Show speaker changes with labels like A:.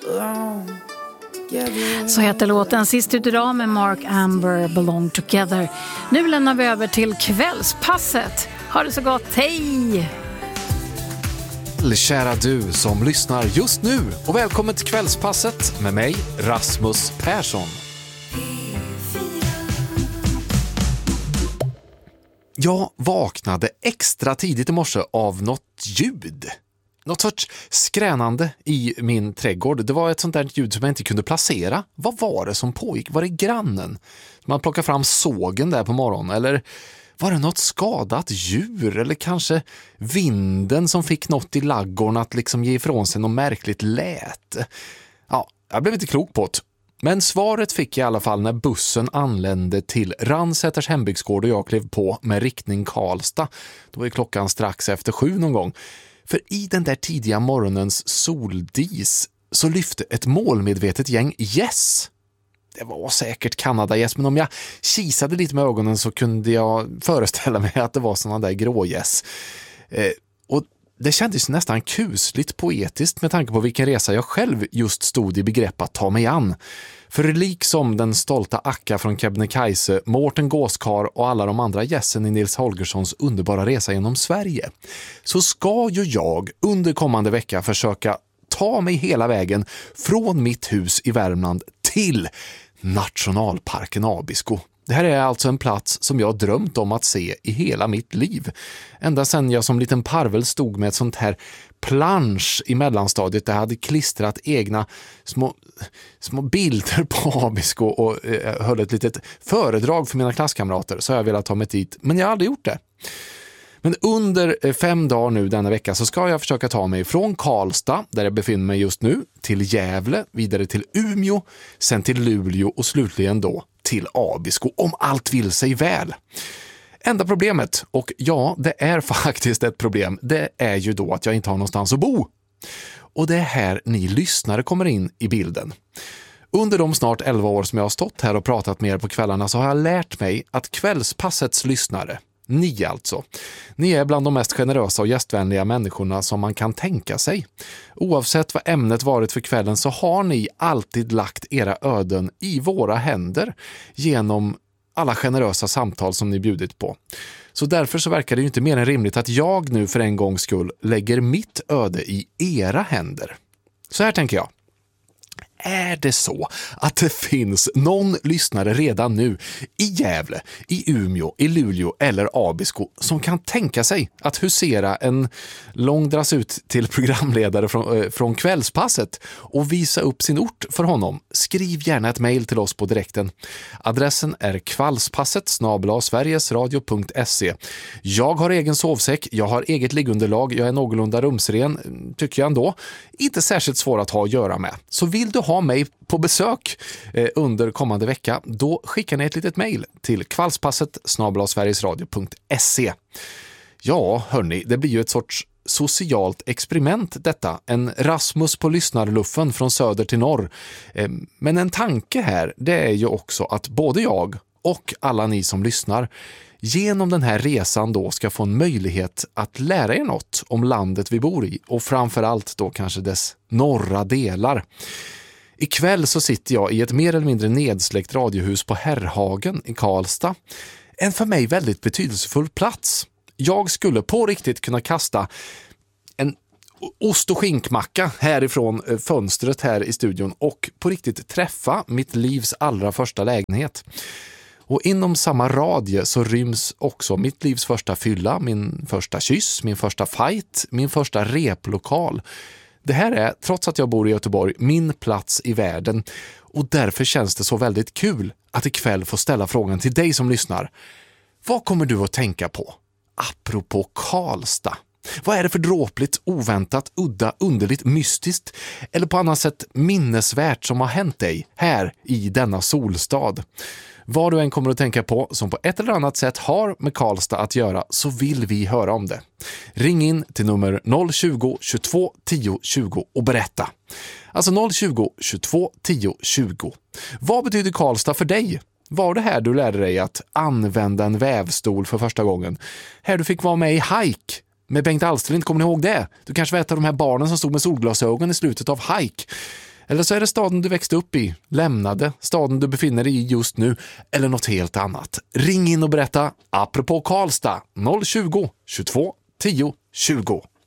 A: Så heter låten Sist ut idag med Mark Amber, Belong Together. Nu lämnar vi över till kvällspasset. Ha det så gott, hej!
B: Kära du som lyssnar just nu och välkommen till kvällspasset med mig, Rasmus Persson. Jag vaknade extra tidigt i morse av något ljud. Något sorts skränande i min trädgård. Det var ett sånt där ljud som jag inte kunde placera. Vad var det som pågick? Var det grannen? Man plockade fram sågen där på morgonen. Eller var det något skadat djur? Eller kanske vinden som fick något i laggården att liksom ge ifrån sig något märkligt lät? Ja, jag blev inte klok på det. Men svaret fick jag i alla fall när bussen anlände till Ransäters hembygdsgård och jag klev på med riktning Karlstad. Då var klockan strax efter 7 någon gång. För i den där tidiga morgonens soldis så lyfte ett målmedvetet gäng gäss. Det var säkert Kanadagäss, men om jag kisade lite med ögonen så kunde jag föreställa mig att det var såna där grågäss. Och det kändes nästan kusligt poetiskt med tanke på vilken resa jag själv just stod i begrepp att ta mig an. För liksom den stolta Akka från Kebnekaise, Mårten Gåskar och alla de andra gässen i Nils Holgerssons underbara resa genom Sverige, så ska ju jag under kommande vecka försöka ta mig hela vägen från mitt hus i Värmland till nationalparken Abisko. Det här är alltså en plats som jag drömt om att se i hela mitt liv. Ända sedan jag som liten parvel stod med ett sånt här plansch i mellanstadiet där jag hade klistrat egna små bilder på Abisko och höll ett litet föredrag för mina klasskamrater, så har jag velat ta mig dit. Men jag har aldrig gjort det. Men under 5 dagar nu denna vecka så ska jag försöka ta mig från Karlstad, där jag befinner mig just nu, till Gävle, vidare till Umeå, sen till Luleå och slutligen då till Abisko, om allt vill sig väl. Enda problemet, och ja, det är faktiskt ett problem, det är ju då att jag inte har någonstans att bo. Och det är här ni lyssnare kommer in i bilden. Under de snart 11 år som jag har stått här och pratat med er på kvällarna så har jag lärt mig att kvällspassets lyssnare, ni alltså, ni är bland de mest generösa och gästvänliga människorna som man kan tänka sig. Oavsett vad ämnet varit för kvällen så har ni alltid lagt era öden i våra händer genom alla generösa samtal som ni bjudit på. Så därför så verkar det ju inte mer än rimligt att jag nu för en gångs skull lägger mitt öde i era händer. Så här tänker jag. Är det så att det finns någon lyssnare redan nu i Gävle, i Umeå, i Luleå eller Abisko som kan tänka sig att husera en lång dras ut till programledare från kvällspasset och visa upp sin ort för honom? Skriv gärna ett mejl till oss på direkten. Adressen är kvallspasset@sverigesradio.se. Jag har egen sovsäck, jag har eget liggunderlag, jag är någorlunda rumsren, tycker jag ändå. Inte särskilt svår att ha att göra med. Så vill du ha mig på besök under kommande vecka, då skickar ni ett litet mejl till kvallspasset@sverigesradio.se. Ja, hörni, det blir ju ett sorts socialt experiment detta. En Rasmus på lyssnarluffen från söder till norr. Men en tanke här, det är ju också att både jag och alla ni som lyssnar genom den här resan då ska få en möjlighet att lära er något om landet vi bor i och framförallt då kanske dess norra delar. Ikväll så sitter jag i ett mer eller mindre nedsläckt radiohus på Herrhagen i Karlstad. En för mig väldigt betydelsefull plats. Jag skulle på riktigt kunna kasta en ost- och skinkmacka härifrån fönstret här i studion och på riktigt träffa mitt livs allra första lägenhet. Och inom samma radie så ryms också mitt livs första fylla, min första kyss, min första fight, min första replokal. Det här är, trots att jag bor i Göteborg, min plats i världen. Och därför känns det så väldigt kul att ikväll få ställa frågan till dig som lyssnar. Vad kommer du att tänka på? Apropå Karlstad. Vad är det för dråpligt, oväntat, udda, underligt, mystiskt eller på annat sätt minnesvärt som har hänt dig här i denna solstad? Vad du än kommer att tänka på som på ett eller annat sätt har med Karlstad att göra, så vill vi höra om det. Ring in till nummer 020 22 10 20 och berätta. Alltså 020 22 10 20. Vad betyder Karlstad för dig? Var det här du lärde dig att använda en vävstol för första gången? Här du fick vara med i Hike med Bengt Alsterlind, kommer ni ihåg det? Du kanske vet att de här barnen som stod med solglasögon i slutet av Hike. Eller så är det staden du växte upp i, lämnade, staden du befinner dig i just nu eller något helt annat. Ring in och berätta apropå Karlstad 020 22 10 20.